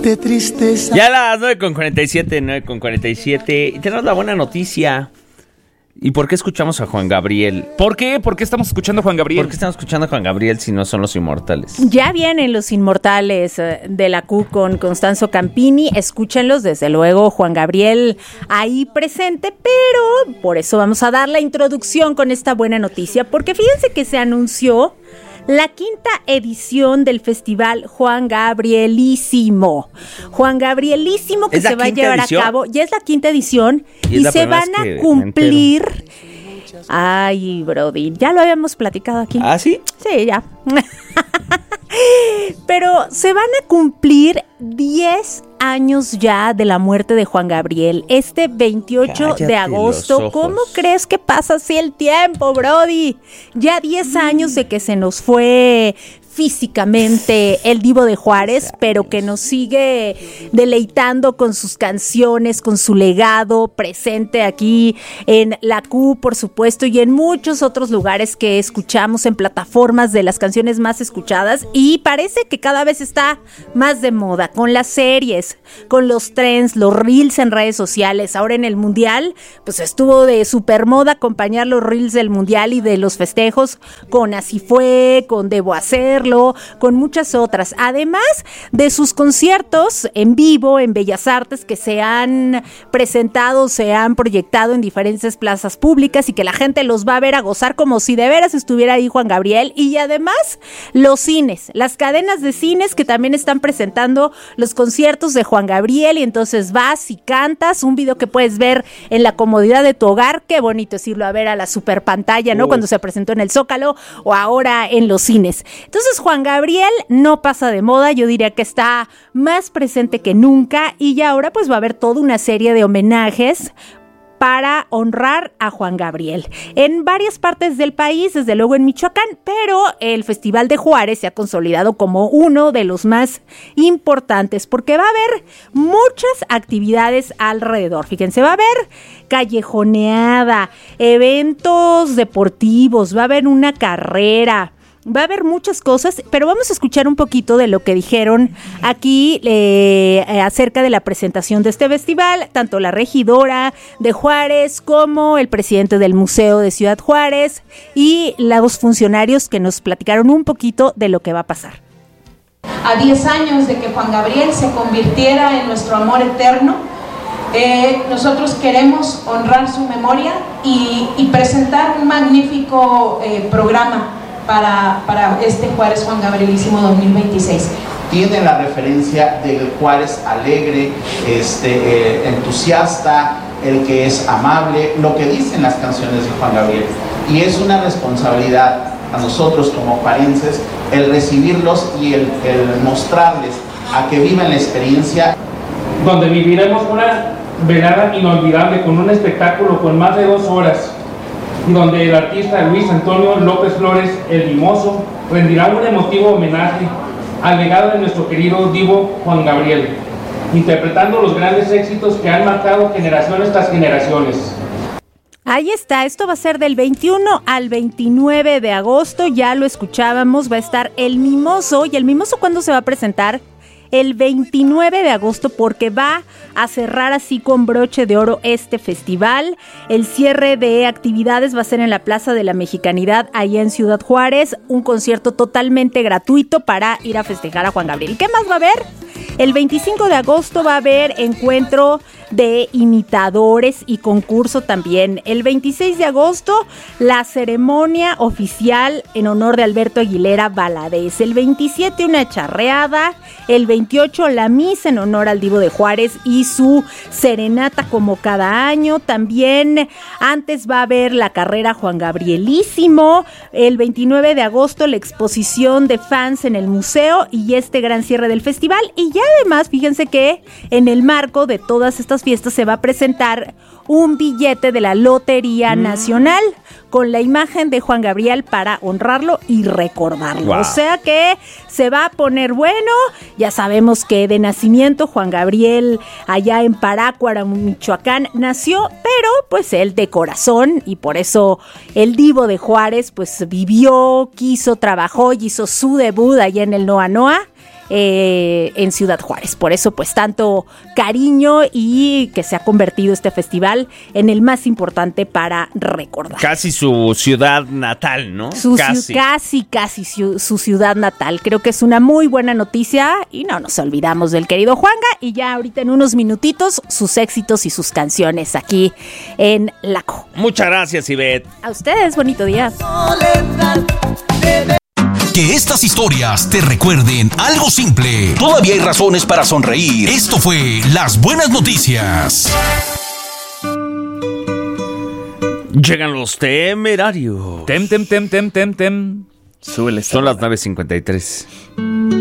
de tristeza. Ya a las 9:47. Y tenemos la buena noticia. ¿Y por qué escuchamos a Juan Gabriel? ¿Por qué? ¿Por qué estamos escuchando a Juan Gabriel? ¿Por qué estamos escuchando a Juan Gabriel si no son los Inmortales? Ya vienen los Inmortales de la Q con Constanzo Campini. Escúchenlos, desde luego, Juan Gabriel ahí presente, pero por eso vamos a dar la introducción con esta buena noticia, porque fíjense que se anunció la 5ª edición del Festival Juan Gabrielísimo. Juan Gabrielísimo, que se va a llevar a cabo. Ya es la 5ª edición y se van a cumplir. Ay, Brody, ya lo habíamos platicado aquí. ¿Ah, sí? Sí, ya. Pero se van a cumplir 10 años ya de la muerte de Juan Gabriel. Este 28 de agosto. ¿Cómo crees que pasa así el tiempo, Brody? Ya 10 años de que se nos fue físicamente el Divo de Juárez, pero que nos sigue deleitando con sus canciones, con su legado presente aquí en la Q, por supuesto, y en muchos otros lugares que escuchamos en plataformas de las canciones más escuchadas, y parece que cada vez está más de moda con las series, con los trends, los reels en redes sociales. Ahora en el Mundial, pues estuvo de super moda acompañar los reels del Mundial y de los festejos con Así Fue, con Debo Hacerlo, con muchas otras, además de sus conciertos en vivo en Bellas Artes que se han presentado, se han proyectado en diferentes plazas públicas y que la gente los va a ver a gozar como si de veras estuviera ahí Juan Gabriel. Y además los cines, las cadenas de cines que también están presentando los conciertos de Juan Gabriel, y entonces vas y cantas un video que puedes ver en la comodidad de tu hogar. Qué bonito es irlo a ver a la super pantalla, ¿no? Cuando se presentó en el Zócalo o ahora en los cines. Entonces Juan Gabriel no pasa de moda, yo diría que está más presente que nunca, y ya ahora pues va a haber toda una serie de homenajes para honrar a Juan Gabriel en varias partes del país, desde luego en Michoacán, pero el Festival de Juárez se ha consolidado como uno de los más importantes porque va a haber muchas actividades alrededor. Fíjense, va a haber callejoneada, eventos deportivos, va a haber una carrera, va a haber muchas cosas, pero vamos a escuchar un poquito de lo que dijeron aquí acerca de la presentación de este festival, tanto la regidora de Juárez como el presidente del Museo de Ciudad Juárez y los funcionarios que nos platicaron un poquito de lo que va a pasar. A 10 años de que Juan Gabriel se convirtiera en nuestro amor eterno, nosotros queremos honrar su memoria y presentar un magnífico programa para este Juárez Juan Gabrielísimo 2026. Tiene la referencia del Juárez alegre, entusiasta, el que es amable, lo que dicen las canciones de Juan Gabriel. Y es una responsabilidad a nosotros como juarenses el recibirlos y el mostrarles a que vivan la experiencia. Donde viviremos una velada inolvidable con un espectáculo con más de 2 horas, donde el artista Luis Antonio López Flores, el Mimoso, rendirá un emotivo homenaje al legado de nuestro querido Divo Juan Gabriel, interpretando los grandes éxitos que han marcado generaciones tras generaciones. Ahí está, esto va a ser del 21 al 29 de agosto, ya lo escuchábamos, va a estar el Mimoso. ¿Y el Mimoso cuándo se va a presentar? El 29 de agosto, porque va a cerrar así con broche de oro este festival. El cierre de actividades va a ser en la Plaza de la Mexicanidad, allá en Ciudad Juárez. Un concierto totalmente gratuito para ir a festejar a Juan Gabriel. ¿Qué más va a haber? El 25 de agosto va a haber encuentro de imitadores y concurso también. El 26 de agosto, la ceremonia oficial en honor de Alberto Aguilera Valadez. El 27, una charreada. El 28, la misa en honor al Divo de Juárez y su serenata como cada año. También antes va a haber la carrera Juan Gabrielísimo. El 29 de agosto, la exposición de fans en el museo y este gran cierre del festival. Y ya además, fíjense que en el marco de todas estas fiestas se va a presentar un billete de la Lotería Nacional con la imagen de Juan Gabriel para honrarlo y recordarlo. Wow. O sea que se va a poner bueno. Ya sabemos que de nacimiento Juan Gabriel allá en Parácuaro, Michoacán, nació, pero pues él de corazón, y por eso el Divo de Juárez pues vivió, quiso, trabajó y hizo su debut allá en el Noa Noa en Ciudad Juárez. Por eso, pues, tanto cariño y que se ha convertido este festival en el más importante para recordar. Casi su ciudad natal, ¿no? Casi su ciudad natal. Creo que es una muy buena noticia y no nos olvidamos del querido Juanga. Y ya ahorita en unos minutitos, sus éxitos y sus canciones aquí en LACO. Muchas gracias, Ivette. A ustedes, bonito día. Que estas historias te recuerden algo simple. Todavía hay razones para sonreír. Esto fue Las Buenas Noticias. Llegan los temerarios. Súbele. Son las 9:53.